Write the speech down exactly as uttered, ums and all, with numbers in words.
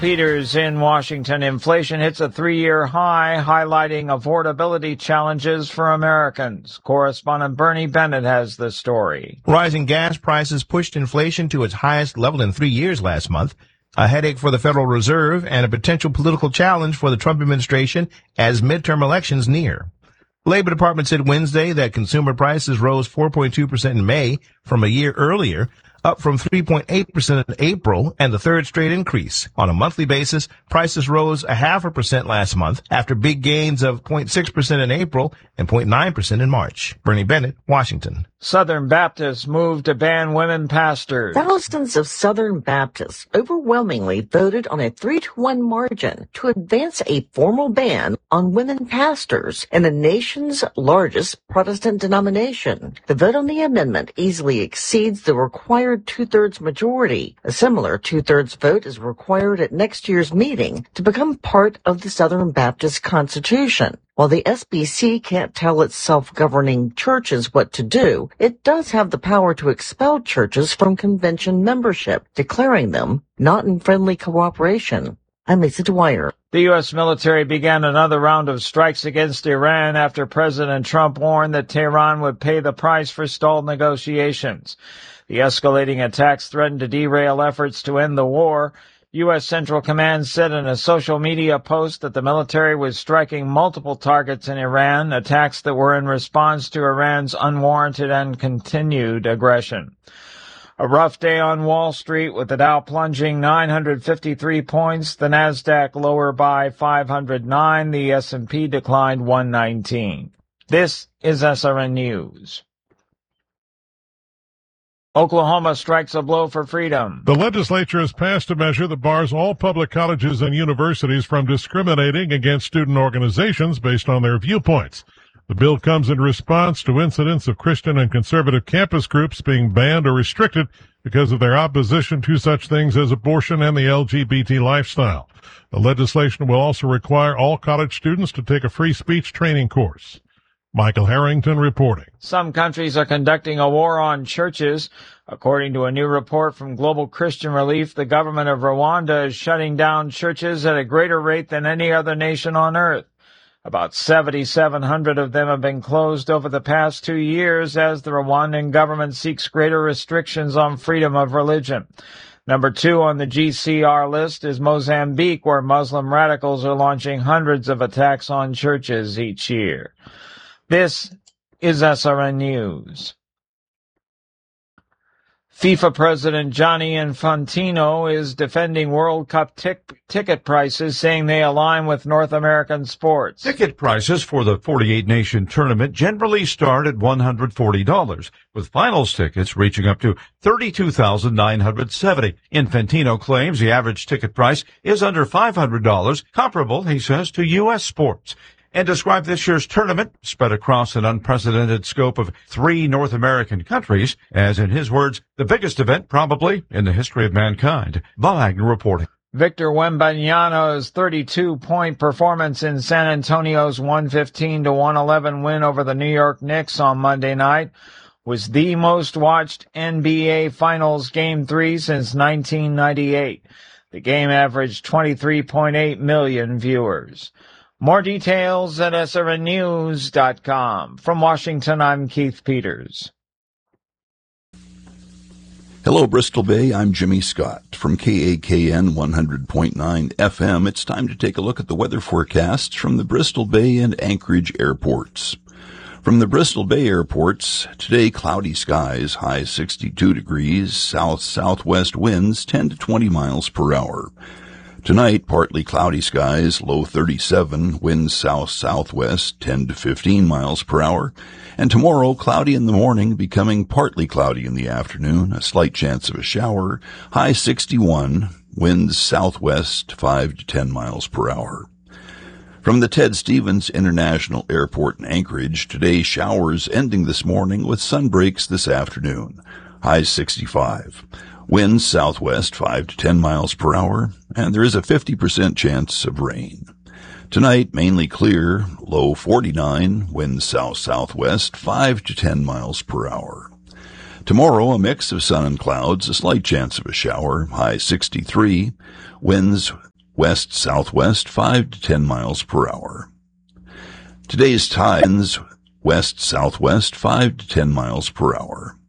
Peters in Washington. Inflation hits a three-year high, highlighting affordability challenges for Americans. Correspondent Bernie Bennett has the story. Rising gas prices pushed inflation to its highest level in three years last month, a headache for the Federal Reserve and a potential political challenge for the Trump administration as midterm elections near. The Labor Department said Wednesday that consumer prices rose four point two percent in May from a year earlier, up from three point eight percent in April, and the third straight increase. On a monthly basis, prices rose a half a percent last month after big gains of zero point six percent in April and zero point nine percent in March. Bernie Bennett, Washington. Southern Baptists move to ban women pastors. Thousands of Southern Baptists overwhelmingly voted on a three to one margin to advance a formal ban on women pastors in the nation's largest Protestant denomination. The vote on the amendment easily exceeds the required two-thirds majority. A similar two-thirds vote is required at next year's meeting to become part of the Southern Baptist Constitution. While the S B C can't tell its self-governing churches what to do, it does have the power to expel churches from convention membership, declaring them not in friendly cooperation. I'm Lisa Dwyer. The U S military began another round of strikes against Iran after President Trump warned that Tehran would pay the price for stalled negotiations. The escalating attacks threatened to derail efforts to end the war. U S Central Command said in a social media post that the military was striking multiple targets in Iran, attacks that were in response to Iran's unwarranted and continued aggression. A rough day on Wall Street with the Dow plunging nine hundred fifty-three points, the Nasdaq lower by five hundred nine, the S and P declined one nineteen. This is S R N News. Oklahoma strikes a blow for freedom. The legislature has passed a measure that bars all public colleges and universities from discriminating against student organizations based on their viewpoints. The bill comes in response to incidents of Christian and conservative campus groups being banned or restricted because of their opposition to such things as abortion and the L G B T lifestyle. The legislation will also require all college students to take a free speech training course. Michael Harrington reporting. Some countries are conducting a war on churches. According to a new report from Global Christian Relief, the government of Rwanda is shutting down churches at a greater rate than any other nation on earth. About seven thousand seven hundred of them have been closed over the past two years as the Rwandan government seeks greater restrictions on freedom of religion. Number two on the G C R list is Mozambique, where Muslim radicals are launching hundreds of attacks on churches each year. This is S R N News. FIFA President Gianni Infantino is defending World Cup tic- ticket prices, saying they align with North American sports. Ticket prices for the forty-eight nation tournament generally start at one hundred forty dollars, with finals tickets reaching up to thirty-two thousand nine hundred seventy dollars. Infantino claims the average ticket price is under five hundred dollars, comparable, he says, to U S sports. And described this year's tournament, spread across an unprecedented scope of three North American countries, as, in his words, the biggest event probably in the history of mankind. Bob Agnew reporting. Victor Wembanyama's thirty-two point performance in San Antonio's one fifteen to one eleven win over the New York Knicks on Monday night was the most watched N B A Finals Game three since nineteen ninety-eight. The game averaged twenty-three point eight million viewers. More details at S R N news dot com. From Washington, I'm Keith Peters. Hello, Bristol Bay. I'm Jimmy Scott from K A K N one hundred point nine F M. It's time to take a look at the weather forecasts from the Bristol Bay and Anchorage airports. From the Bristol Bay airports, today cloudy skies, high sixty-two degrees, south-southwest winds ten to twenty miles per hour. Tonight, partly cloudy skies, low thirty-seven, winds south-southwest, ten to fifteen miles per hour. And tomorrow, cloudy in the morning, becoming partly cloudy in the afternoon, a slight chance of a shower, high sixty-one, winds southwest, five to ten miles per hour. From the Ted Stevens International Airport in Anchorage, today showers ending this morning with sun breaks this afternoon, high sixty-five. Winds southwest five to ten miles per hour, and there is a fifty percent chance of rain. Tonight, mainly clear, low forty-nine, winds south-southwest five to ten miles per hour. Tomorrow, a mix of sun and clouds, a slight chance of a shower, high sixty-three, winds west-southwest five to ten miles per hour. Today's tides west-southwest five to ten miles per hour.